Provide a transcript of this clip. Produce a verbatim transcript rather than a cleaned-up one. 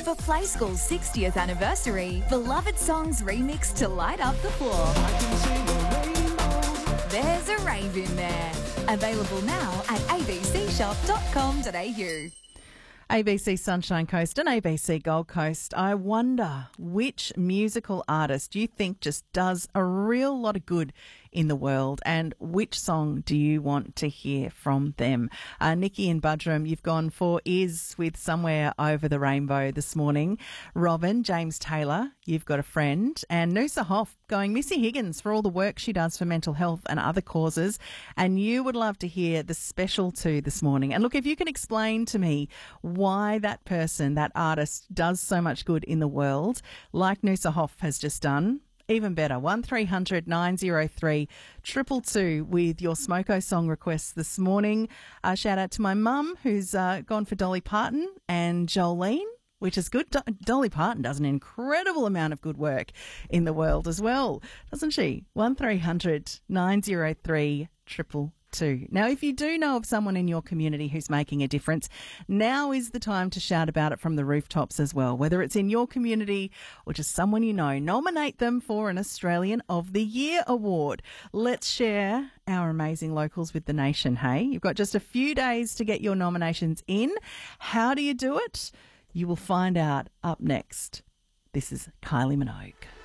For Play School's sixtieth anniversary, beloved songs remixed to light up the floor. There's a rave in there. Available now at a b c shop dot com dot a u. A B C Sunshine Coast and A B C Gold Coast. I wonder which musical artist you think just does a real lot of good in the world, and which song do you want to hear from them? Uh, Nikki and Budrum, you've gone for Is with Somewhere Over the Rainbow this morning. Robin, James Taylor, You've Got a Friend, and Noosa Hoff going Missy Higgins for all the work she does for mental health and other causes. And you would love to hear the special two this morning. And look, if you can explain to me why that person, that artist, does so much good in the world, like Noosa Hoff has just done, even better. one three hundred nine oh three two two two with your Smoko song requests this morning. Uh, shout out to my mum, who's uh, gone for Dolly Parton and Jolene, which is good. Do- Dolly Parton does an incredible amount of good work in the world as well, doesn't she? one three hundred nine oh three two two two. Now, if you do know of someone in your community who's making a difference, now is the time to shout about it from the rooftops as well. Whether it's in your community or just someone you know, nominate them for an Australian of the Year award. Let's share our amazing locals with the nation, hey? You've got just a few days to get your nominations in. How do you do it? You will find out up next. This is Kylie Minogue.